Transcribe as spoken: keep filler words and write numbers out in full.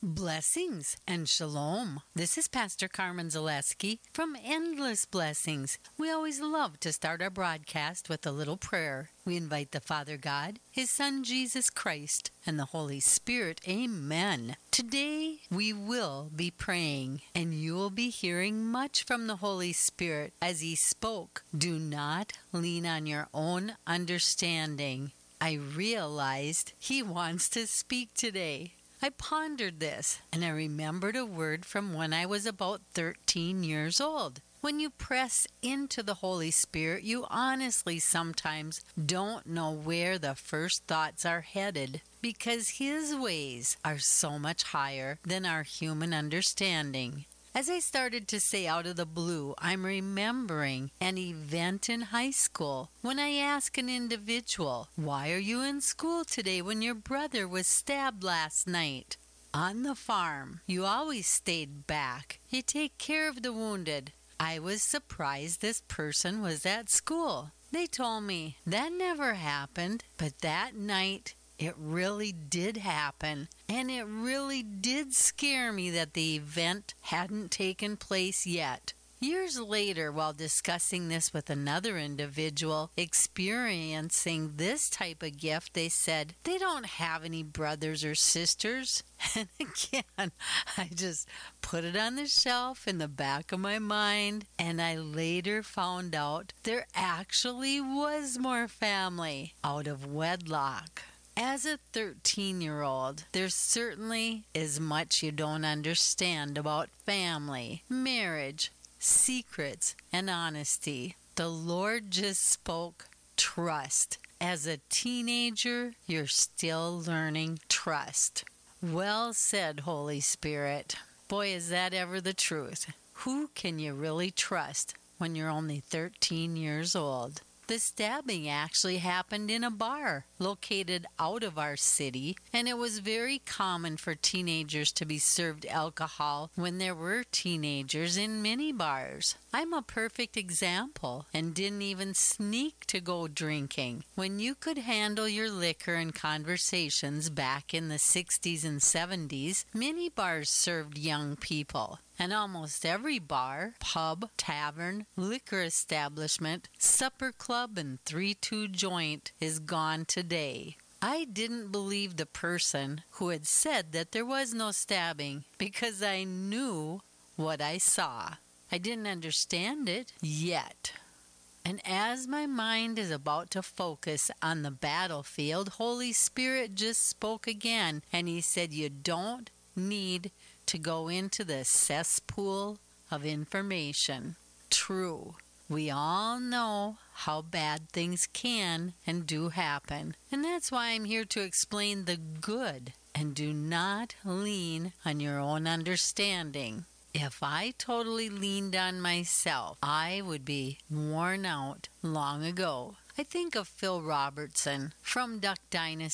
Blessings and shalom. This is Pastor Carmen Zaleski from Endless Blessings. We always love to start our broadcast with a little prayer. We invite the Father God, His Son Jesus Christ, and the Holy Spirit. Amen. Today we will be praying, and you will be hearing much from the Holy Spirit as He spoke. Do not lean on your own understanding. I realized He wants to speak today. I pondered this, and I remembered a word from when I was about thirteen years old. When you press into the Holy Spirit, you honestly sometimes don't know where the first thoughts are headed, because His ways are so much higher than our human understanding. As I started to say out of the blue, I'm remembering an event in high school when I asked an individual, "Why are you in school today when your brother was stabbed last night?" "On the farm. You always stayed back. You take care of the wounded." I was surprised this person was at school. They told me that never happened, but that night it really did happen, and it really did scare me that the event hadn't taken place yet. Years later, while discussing this with another individual experiencing this type of gift, they said they don't have any brothers or sisters. And again, I just put it on the shelf in the back of my mind, and I later found out there actually was more family out of wedlock. As a thirteen-year-old, there certainly is much you don't understand about family, marriage, secrets, and honesty. The Lord just spoke trust. As a teenager, you're still learning trust. Well said, Holy Spirit. Boy, is that ever the truth. Who can you really trust when you're only thirteen years old? The stabbing actually happened in a bar located out of our city, and it was very common for teenagers to be served alcohol when there were teenagers in many bars. I'm a perfect example and didn't even sneak to go drinking. When you could handle your liquor and conversations back in the sixties and seventies, many bars served young people. And almost every bar, pub, tavern, liquor establishment, supper club, and three two joint is gone today. I didn't believe the person who had said that there was no stabbing because I knew what I saw. I didn't understand it yet. And as my mind is about to focus on the battlefield, Holy Spirit just spoke again, and He said, "You don't need to go into the cesspool of information." True. We all know how bad things can and do happen. And that's why I'm here to explain the good. And do not lean on your own understanding. If I totally leaned on myself, I would be worn out long ago. I think of Phil Robertson from Duck Dynasty.